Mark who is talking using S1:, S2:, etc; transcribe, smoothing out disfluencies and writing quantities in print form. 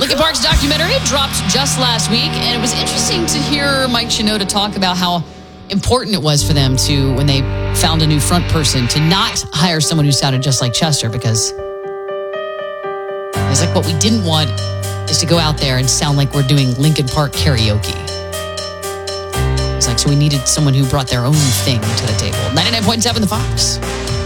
S1: Linkin Park's documentary dropped just last week, and it was interesting to hear Mike Shinoda talk about how important it was for them to, when they found a new front person, to not hire someone who sounded just like Chester, because it's like what we didn't want is to go out there and sound like we're doing Linkin Park karaoke. It's like, so we needed someone who brought their own thing to the table. 99.7 The Fox.